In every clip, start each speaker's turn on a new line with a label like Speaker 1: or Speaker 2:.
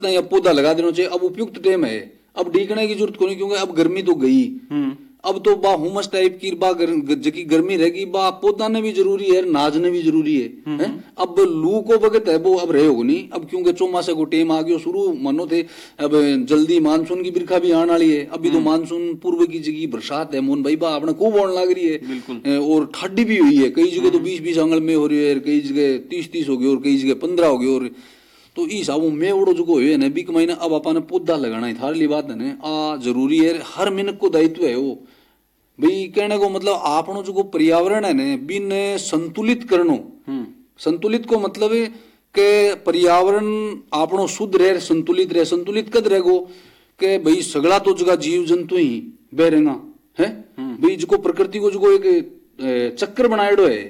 Speaker 1: या पौधा लगा देना चाहिए। अब उपयुक्त टाइम है, अब ढीकने की जरूरत नहीं, क्योंकि अब गर्मी तो गई, अब तो बा हुमस टाइप की बा जकी गर्मी रहेगी, बा पौधा ने भी जरूरी है, नाज ने भी जरूरी है? अब लू को बगत है वो अब रहे हो नहीं, अब क्योंकि चौमासे को टेम आ गयो शुरू मानो थे, अब जल्दी मानसून की बिरखा भी आने वाली है। अभी तो मानसून पूर्व की जगह बरसात है मोहन भाई, बा अपने खूब होने लग रही है, और ठंडी भी हुई है, कई जगह तो 20-20 आंगल में हो रही है, कई जगह 30-30 हो गई, और कई जगह 15 हो गई। और तो इस हिसाब में उड़ो जो हुए ना बीक महीना, अब अपन पौधा लगाना है, थारली बात है ना, आ जरूरी है, हर मिनट को दायित्व है वो भाई। कहने को मतलब आपनो जो पर्यावरण है ना, बिन संतुलित करनो, संतुलित को मतलब है कि पर्यावरण आपनो शुद्ध रहे, संतुलित रहे। संतुलित कद रहेगो कि भाई सगला तो जगह जीव जंतु ही बहरेगा है भाई, जो प्रकृति को जो एक चक्र बनाएडो है,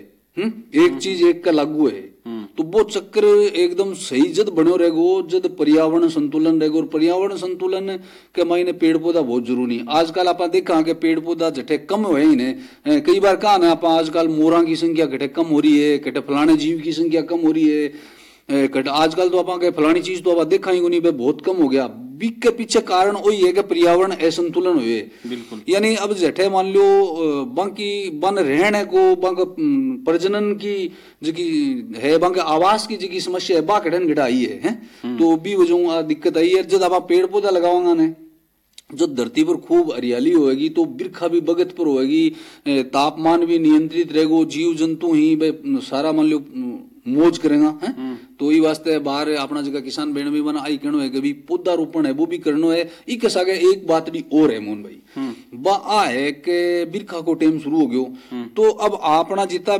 Speaker 1: एक चीज एक का लागू है, तो वो चक्र एकदम सही जद बनो रहेगो, जद पर्यावरण संतुलन रहेगो। और पर्यावरण संतुलन के मायने पेड़ पौधा बहुत जरूरी है। आजकल आप देखा कि पेड़ पौधा जटे कम हुए ही ने, कई बार कहा ना आप आजकल मोरा की संख्या घटे कम हो रही है, घटे फलाने जीव की संख्या कम हो रही है, आजकल तो आप फलानी चीज तो आप देखा ही नहीं, बहुत कम हो गया। बीक के पीछे कारण वही है कि पर्यावरण असंतुलन हुए, बिल्कुल। यानी अब जठे मान लो बाकी बन रहने को, बांक प्रजनन की जकी है, बांक आवास की जकी समस्या है, बाक घटन घटाई है? तो भी वजह दिक्कत आई है। जब आप पेड़ पौधा लगाओगा ना, जो धरती पर खूब हरियाली होगी, तो बिरखा भी बगत पर होगी, तापमान भी नियंत्रित रहेगो, जीव जंतु ही सारा मान लो मौज करेगा है? तो ये वास्ते बाहर अपना जगह किसान बहन भी बना आई कहनो है कि पौधा रोपण है वो भी करनो है। एक सागे एक बात भी और है मोहन भाई, बा आ है कि बिरखा को टाइम शुरू हो गयो, तो अब अपना जितना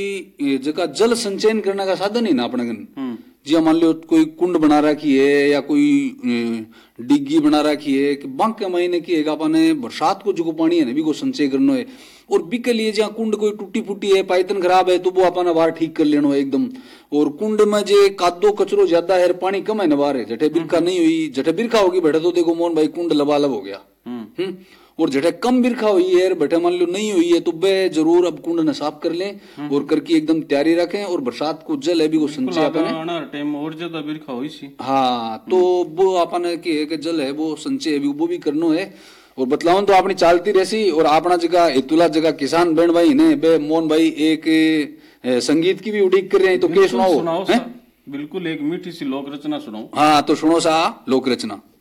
Speaker 1: भी जगह जल संचयन करने का साधन ही ना अपने गन, जी मान लो कोई कुंड बना रखी है या कोई डिग्गी बना रखी है, कि बांक के महीने की है अपने बरसात को जो पानी है ना भी को संचय करना है। और बिके लिए जहाँ कुंड कोई टूटी फूटी है, पाइतन खराब है, तो वो अपना बाहर ठीक कर लेना है एकदम। और कुंड में जे कादो कचरो ज्यादा है, पानी कम है ना बाहर है, जठे बिरखा नहीं हुई, जठे बिरखा होगी बैठे तो देखो मोहन भाई कुंड लबालब हो गया। और जठे कम बिरखा हुई है, बैठे मान लो नहीं हुई है, तो बे जरूर अब कुंड न साफ कर लें और करके एकदम तैयारी रखें। और बरसात को जल है भी को संचय अपने
Speaker 2: और ज्यादा बिरखा हुई सी,
Speaker 1: हाँ, तो वो अपने की जल है वो संचय वो भी करनो है। और बतलाओ तो अपनी चालती रहसी। और अपना जगह हेतुला जगह किसान बहन भाई ने बे मोहन भाई एक संगीत की भी उड़ीक कर रहे हैं, तो क्या सुनाओ?
Speaker 2: बिल्कुल एक मीठी सी लोक रचना सुनाओ।
Speaker 1: हाँ, तो सुनो सा लोक रचना।